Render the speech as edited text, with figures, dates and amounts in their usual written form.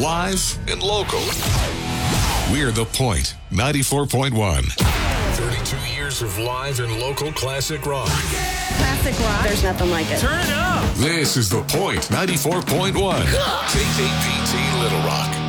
live and local. We're The Point 94.1. 32 years of live and local classic rock. Classic rock. There's nothing like it. Turn it up. This is The Point 94.1. KKPT Little Rock.